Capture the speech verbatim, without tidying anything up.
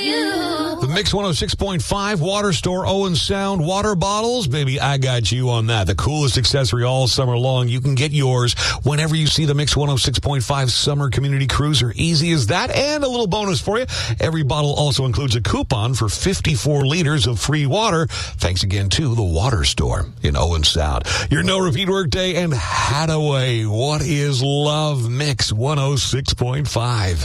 you. The Mix one oh six point five Water Store Owen Sound water bottles. Baby, I got you on that. The coolest accessory all summer long. You can get yours whenever you see the Mix one oh six point five Summer Community Cruiser. Easy as that. And a little bonus for you. Every bottle also includes a coupon for fifty-four liters of free water. Thanks again to the Water Store in Owen Sound. Your no repeat work day and Hadaway. What is love? Mix one oh six point five.